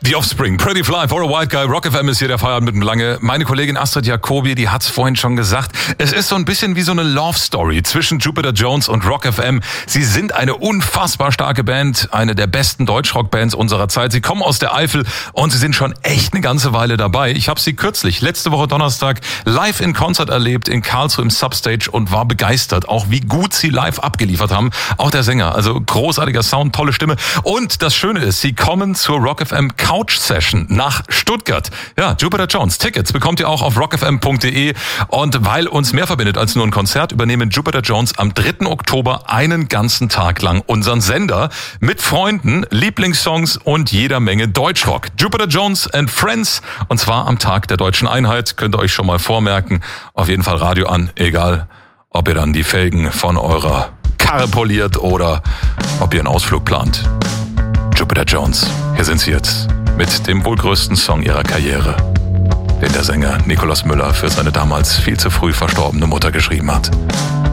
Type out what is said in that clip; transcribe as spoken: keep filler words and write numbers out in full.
The Offspring, Pretty Fly for a White Guy, Rock F M ist hier der Feierabend mit dem Lange. Meine Kollegin Astrid Jacobi, die hat's vorhin schon gesagt. Es ist so ein bisschen wie so eine Love Story zwischen Jupiter Jones und Rock F M. Sie sind eine unfassbar starke Band, eine der besten Deutschrock-Bands unserer Zeit. Sie kommen aus der Eifel und sie sind schon echt eine ganze Weile dabei. Ich habe sie kürzlich, letzte Woche Donnerstag, live in Konzert erlebt in Karlsruhe im Substage und war begeistert, auch wie gut sie live abgeliefert haben. Auch der Sänger, also großartiger Sound, tolle Stimme. Und das Schöne ist, sie kommen zur Rock F M Couch Session nach Stuttgart. Ja, Jupiter Jones. Tickets bekommt ihr auch auf rock f m punkt d e. Und weil uns mehr verbindet als nur ein Konzert, übernehmen Jupiter Jones am dritten Oktober einen ganzen Tag lang unseren Sender mit Freunden, Lieblingssongs und jeder Menge Deutschrock. Jupiter Jones and Friends. Und zwar am Tag der Deutschen Einheit. Könnt ihr euch schon mal vormerken. Auf jeden Fall Radio an. Egal, ob ihr dann die Felgen von eurer Karre poliert oder ob ihr einen Ausflug plant. Jupiter Jones. Hier sind sie jetzt. Mit dem wohl größten Song ihrer Karriere, den der Sänger Nikolaus Müller für seine damals viel zu früh verstorbene Mutter geschrieben hat.